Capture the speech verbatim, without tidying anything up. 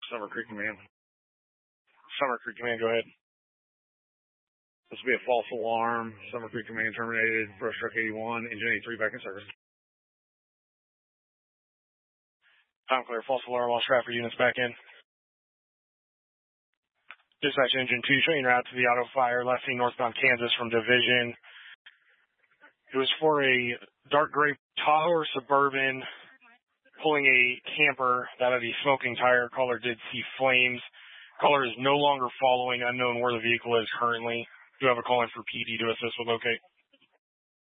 Summer Creek Command. Summer Creek Command, go ahead. This will be a false alarm. Summer Creek Command terminated. Brush truck eighty-one, engine eighty-three back in service. Time clear, false alarm, all Stratford units back in. Dispatch engine two, showing route to the auto fire, left northbound Kansas from Division. It was for a dark gray Tahoe or Suburban pulling a camper that had a smoking tire. Caller did see flames. Caller is no longer following, unknown where the vehicle is currently. Do have a call in for P D to assist with locate.